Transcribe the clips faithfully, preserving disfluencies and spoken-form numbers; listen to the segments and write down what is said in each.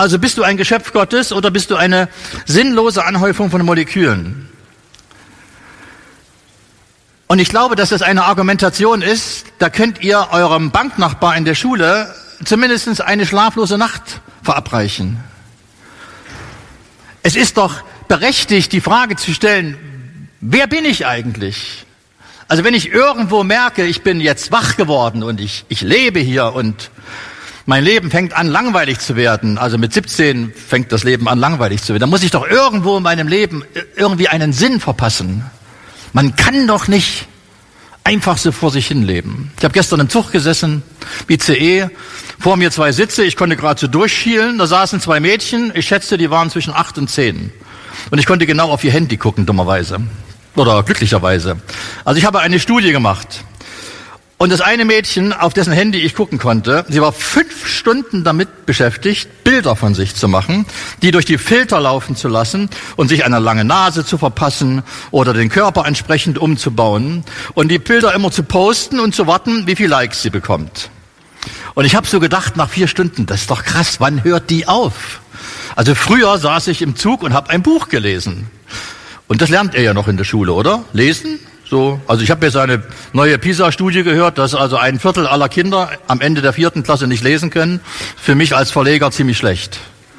Also bist du ein Geschöpf Gottes oder bist du eine sinnlose Anhäufung von Molekülen? Und ich glaube, dass das eine Argumentation ist, da könnt ihr eurem Banknachbar in der Schule zumindest eine schlaflose Nacht verabreichen. Es ist doch berechtigt, die Frage zu stellen, wer bin ich eigentlich? Also wenn ich irgendwo merke, ich bin jetzt wach geworden und ich, ich lebe hier und mein Leben fängt an, langweilig zu werden, also mit siebzehn fängt das Leben an, langweilig zu werden, dann muss ich doch irgendwo in meinem Leben irgendwie einen Sinn verpassen. Man kann doch nicht einfach so vor sich hin leben. Ich habe gestern im Zug gesessen, I C E, vor mir zwei Sitze, ich konnte gerade so durchschielen, da saßen zwei Mädchen, ich schätzte, die waren zwischen acht und zehn. Und ich konnte genau auf ihr Handy gucken, dummerweise. Oder glücklicherweise. Also ich habe eine Studie gemacht. Und das eine Mädchen, auf dessen Handy ich gucken konnte, sie war fünf Stunden damit beschäftigt, Bilder von sich zu machen, die durch die Filter laufen zu lassen und sich eine lange Nase zu verpassen oder den Körper entsprechend umzubauen und die Bilder immer zu posten und zu warten, wie viel Likes sie bekommt. Und ich habe so gedacht, nach vier Stunden, das ist doch krass, wann hört die auf? Also früher saß ich im Zug und habe ein Buch gelesen. Und das lernt ihr ja noch in der Schule, oder? Lesen? So, also ich habe jetzt eine neue PISA-Studie gehört, dass also ein Viertel aller Kinder am Ende der vierten Klasse nicht lesen können. Für mich als Verleger ziemlich schlecht.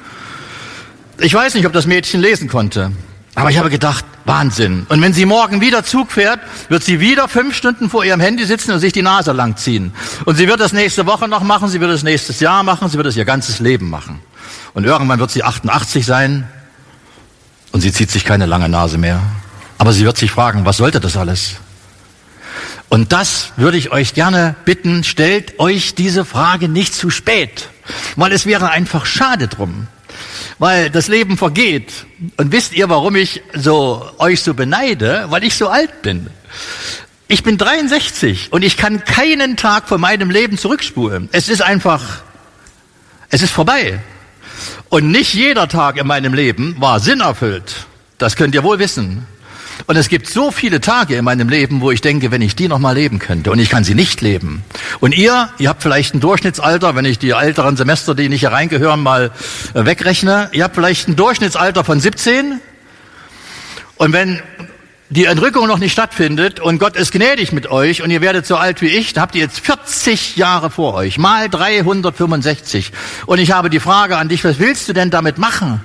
Ich weiß nicht, ob das Mädchen lesen konnte, aber ich habe gedacht, Wahnsinn. Und wenn sie morgen wieder Zug fährt, wird sie wieder fünf Stunden vor ihrem Handy sitzen und sich die Nase langziehen. Und sie wird das nächste Woche noch machen, sie wird es nächstes Jahr machen, sie wird es ihr ganzes Leben machen. Und irgendwann wird sie achtundachtzig sein und sie zieht sich keine lange Nase mehr. Aber sie wird sich fragen, was sollte das alles? Und das würde ich euch gerne bitten, stellt euch diese Frage nicht zu spät, weil es wäre einfach schade drum. Weil das Leben vergeht. Und wisst ihr, warum ich so euch so beneide? Weil ich so alt bin. Ich bin dreiundsechzig und ich kann keinen Tag von meinem Leben zurückspulen. Es ist einfach, es ist vorbei. Und nicht jeder Tag in meinem Leben war sinnerfüllt. Das könnt ihr wohl wissen. Und es gibt so viele Tage in meinem Leben, wo ich denke, wenn ich die noch mal leben könnte, und ich kann sie nicht leben. Und ihr, ihr habt vielleicht ein Durchschnittsalter, wenn ich die älteren Semester, die nicht hier reingehören, mal wegrechne, ihr habt vielleicht ein Durchschnittsalter von siebzehn. Und wenn die Entrückung noch nicht stattfindet und Gott ist gnädig mit euch und ihr werdet so alt wie ich, dann habt ihr jetzt vierzig Jahre vor euch, mal dreihundertfünfundsechzig. Und ich habe die Frage an dich, was willst du denn damit machen?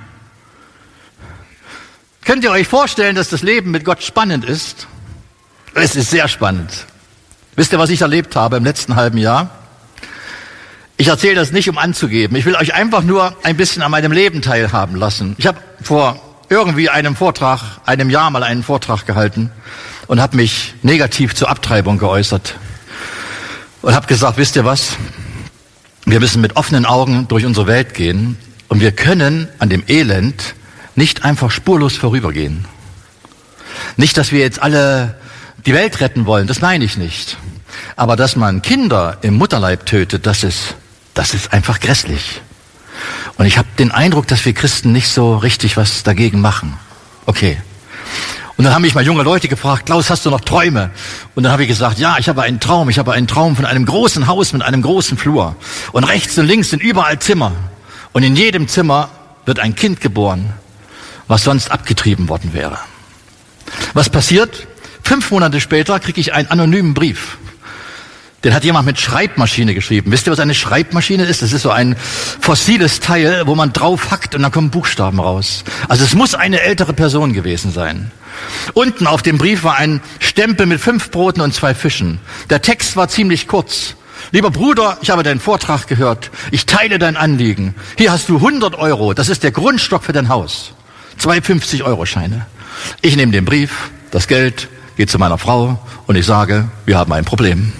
Könnt ihr euch vorstellen, dass das Leben mit Gott spannend ist? Es ist sehr spannend. Wisst ihr, was ich erlebt habe im letzten halben Jahr? Ich erzähle das nicht, um anzugeben. Ich will euch einfach nur ein bisschen an meinem Leben teilhaben lassen. Ich habe vor irgendwie einem Vortrag, einem Jahr mal einen Vortrag gehalten und habe mich negativ zur Abtreibung geäußert. Und habe gesagt, wisst ihr was? Wir müssen mit offenen Augen durch unsere Welt gehen und wir können an dem Elend nicht einfach spurlos vorübergehen. Nicht, dass wir jetzt alle die Welt retten wollen, das meine ich nicht. Aber dass man Kinder im Mutterleib tötet, das ist, das ist einfach grässlich. Und ich habe den Eindruck, dass wir Christen nicht so richtig was dagegen machen. Okay. Und dann haben mich mal junge Leute gefragt, Klaus, hast du noch Träume? Und dann habe ich gesagt, ja, ich habe einen Traum. Ich habe einen Traum von einem großen Haus mit einem großen Flur. Und rechts und links sind überall Zimmer. Und in jedem Zimmer wird ein Kind geboren, was sonst abgetrieben worden wäre. Was passiert? Fünf Monate später kriege ich einen anonymen Brief. Den hat jemand mit Schreibmaschine geschrieben. Wisst ihr, was eine Schreibmaschine ist? Das ist so ein fossiles Teil, wo man drauf hackt und dann kommen Buchstaben raus. Also es muss eine ältere Person gewesen sein. Unten auf dem Brief war ein Stempel mit fünf Broten und zwei Fischen. Der Text war ziemlich kurz. Lieber Bruder, ich habe deinen Vortrag gehört. Ich teile dein Anliegen. Hier hast du hundert Euro. Das ist der Grundstock für dein Haus. Zwei fünfzig-Euro-Scheine. Ich nehme den Brief, das Geld, gehe zu meiner Frau und ich sage, wir haben ein Problem.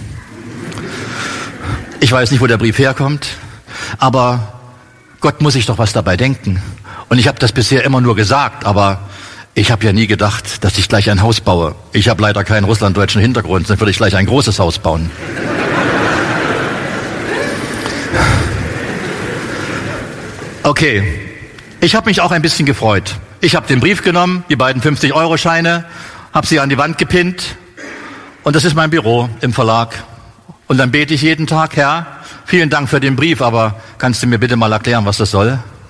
Ich weiß nicht, wo der Brief herkommt, aber Gott muss sich doch was dabei denken. Und ich habe das bisher immer nur gesagt, aber ich habe ja nie gedacht, dass ich gleich ein Haus baue. Ich habe leider keinen russlanddeutschen Hintergrund, sonst würde ich gleich ein großes Haus bauen. Okay, ich habe mich auch ein bisschen gefreut. Ich habe den Brief genommen, die beiden fünfzig-Euro-Scheine, habe sie an die Wand gepinnt und das ist mein Büro im Verlag. Und dann bete ich jeden Tag, Herr, vielen Dank für den Brief, aber kannst du mir bitte mal erklären, was das soll?